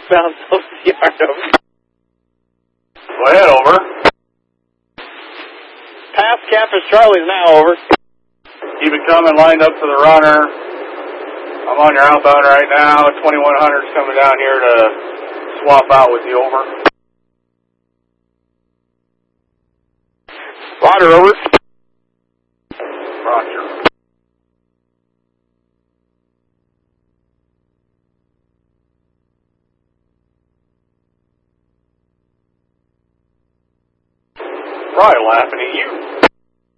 South Post Yard, over. Go ahead, over. Past Campus Charlie's now, over. Keep it coming, lined up for the runner. I'm on your outbound right now. 2100's coming down here to swap out with you, over. Roger, over. Roger. Probably laughing at you.